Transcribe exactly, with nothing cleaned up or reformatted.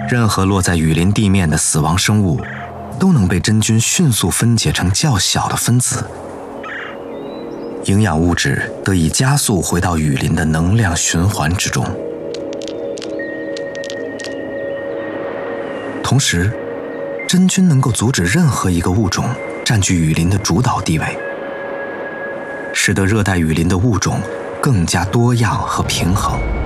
任何落在雨林地面的死亡生物，都能被真菌迅速分解成较小的分子，营养物质得以加速回到雨林的能量循环之中。同时，真菌能够阻止任何一个物种占据雨林的主导地位，使得热带雨林的物种更加多样和平衡。